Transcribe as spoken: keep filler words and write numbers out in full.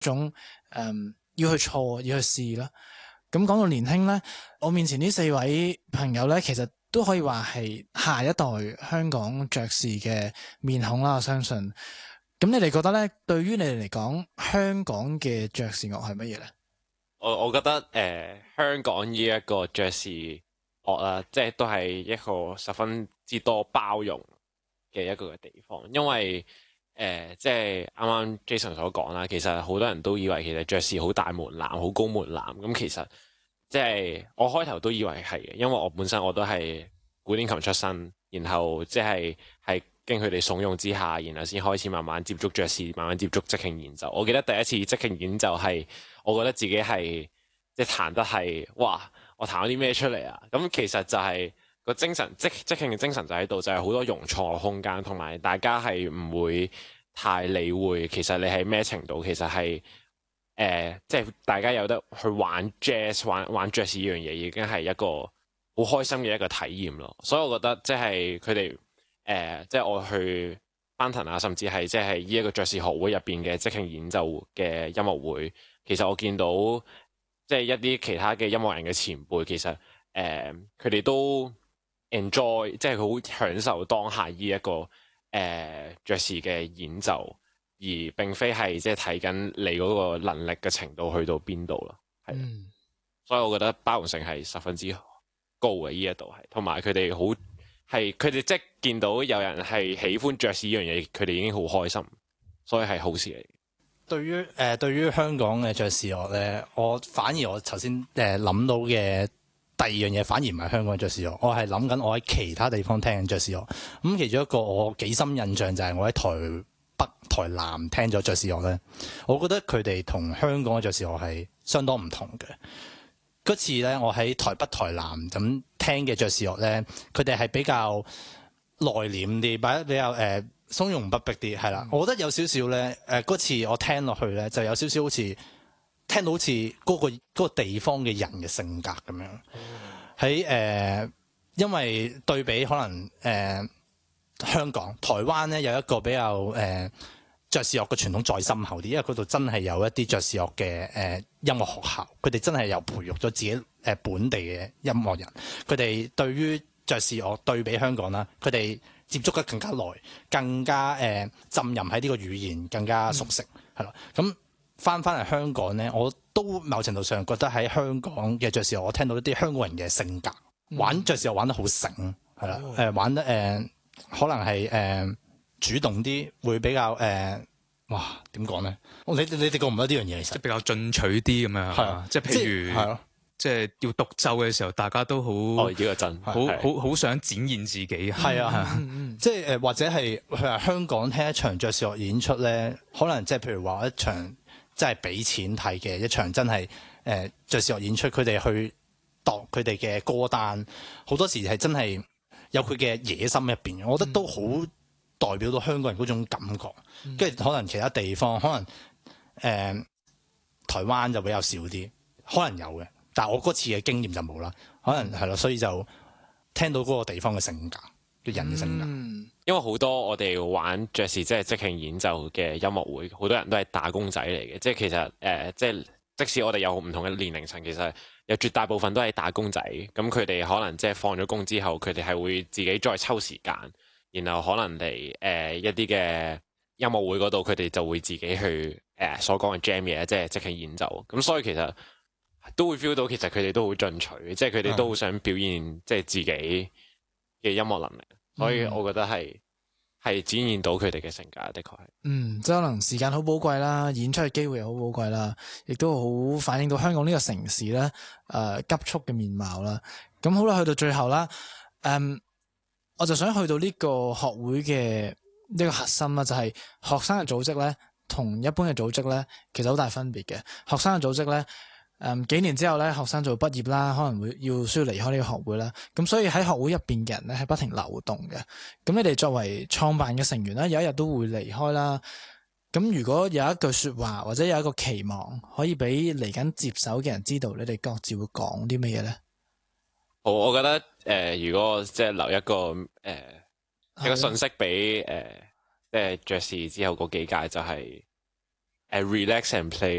種誒、嗯、要去錯要去試啦。咁講到年輕咧，我面前呢四位朋友咧，其實都可以話係下一代香港爵士嘅面孔啦。我相信。咁你哋覺得咧，對於你哋嚟講，香港嘅爵士樂係乜嘢咧？ 我我覺得誒、呃、香港呢一個爵士樂啦，即係都係一個十分之多包容嘅一個嘅地方，因為誒、呃、即係啱啱 Jason 所講啦，其實好多人都以為其實爵士好大門檻、好高門檻，咁其實即係我開頭都以為係嘅，因為我本身我都係古典琴出身，然後即係係經佢哋慫恿之下，然後先開始慢慢接觸爵士，慢慢接觸即興演奏。我記得第一次即興演奏係，我覺得自己係即係彈得係，哇！我彈咗啲咩出嚟啊？咁其實就係個精神，即即興嘅精神就喺度，就係、是、好多容錯嘅空間，同埋大家係唔會太理會其實你係咩程度，其實係誒、呃，即係大家有得去玩 jazz、玩玩爵士呢樣嘢，已經係一個好開心嘅一個體驗咯。所以我覺得即係佢哋。誒、呃，即係我去翻騰啊，甚至係即係呢一個爵士學會入邊嘅即興演奏嘅音樂會，其實我見到即係一啲其他嘅音樂人嘅前輩，其實誒佢哋都 enjoy，即係佢好享受當下呢、這、一個誒、呃、爵士嘅演奏，而並非係即係睇緊你嗰個能力嘅程度去到邊度咯。係，嗯、所以我覺得包容性係十分之高嘅，呢一度係，同埋佢哋好。係佢哋即係見到有人係喜歡爵士呢樣嘢，佢哋已經好開心，所以係好事嚟。 對於誒、呃、對於香港嘅爵士樂咧，我反而我頭先誒諗到嘅第二樣嘢，反而唔係香港嘅爵士樂，我係諗緊我喺其他地方聽緊爵士樂。咁其中一個我幾深印象就係我喺台北、台南聽咗爵士樂咧，我覺得佢哋同香港嘅爵士樂係相當唔同嘅。嗰次咧，我喺台北、台南咁聽嘅爵士樂咧，佢哋係比較內斂啲，或者比較誒從容不迫啲，係啦。我覺得有少少咧，誒嗰次我聽落去咧，就有少少好似聽到好似嗰個嗰個地方嘅人嘅性格咁樣。喺誒、呃，因為對比可能誒、呃、香港、台灣咧有一個比較誒。呃爵士樂嘅傳統再深厚啲，因為嗰度真係有一啲爵士樂嘅誒、呃、音樂學校，佢哋真係有培育咗自己誒、呃、本地嘅音樂人。佢哋對於爵士樂對比香港啦，佢哋接觸得更加耐，更加誒、呃、浸淫喺呢個語言，更加熟悉係咯。咁翻翻嚟香港咧，我都某程度上覺得喺香港嘅爵士樂，我聽到一啲香港人嘅性格，玩爵士樂玩得好醒係啦，誒、呃、玩得誒、呃、可能係誒。呃主動啲會比較誒、呃，哇點講咧？你你哋覺唔覺得呢樣嘢其實即係比較進取啲咁樣係啊？即係譬如係咯，即係要獨奏嘅時候，大家都好哦，呢個真好好好想展現自己係啊，即係誒或者係佢話香港聽一場爵士樂演出咧，可能即係譬如話一場真係俾錢睇嘅一場真係誒爵士樂演出，佢哋去度佢哋嘅歌單，好多時係真係有佢嘅野心入邊，我覺得都好。代表到香港人嗰種感覺，跟住、嗯、可能其他地方可能誒、呃、台灣就比較少啲，可能有嘅，但係我嗰次嘅經驗就冇啦，可能係咯，所以就聽到嗰個地方嘅性格嘅人嘅性格， 嗯、因為好多我哋玩爵士即係即興演奏嘅音樂會，好多人都係打工仔嚟嘅，即係其實誒、呃、即係即使我哋有唔同嘅年齡層，其實有絕大部分都係打工仔，咁佢哋可能即係放咗工之後，佢哋係會自己再抽時間。然後可能嚟誒、呃、一啲嘅音樂會嗰度，佢哋就會自己去誒、呃、所講嘅 jam 嘢，即係即興演奏。咁所以其實都會 feel 到，其實佢哋都好進取，即係佢哋都好想表現即係自己嘅音樂能力。嗯、所以我覺得係係展現到佢哋嘅性格，的確係。 嗯，即係可能時間好寶貴啦，演出嘅機會又好寶貴啦，亦都好反映到香港呢個城市咧誒、呃、急速嘅面貌啦。咁好啦，去到最後啦，誒、嗯。我就想去到呢個學會嘅一個核心啦，就係、是、學生嘅組織咧，同一般嘅組織咧，其實好大分別嘅。學生嘅組織咧，誒、嗯、幾年之後咧，學生就會畢業啦，可能會要需要離開呢個學會啦。咁所以喺學會入邊嘅人咧，係不停流動嘅。咁你哋作為創辦嘅成員咧，有一日都會離開啦。咁如果有一句說話或者有一個期望，可以俾嚟緊接手嘅人知道，你哋各自會講啲乜嘢咧？ 好，我覺得誒、呃，如果即係留一個誒、呃、一個信息俾誒，即係爵士之後嗰幾屆就係、是、誒、 誒 relax and play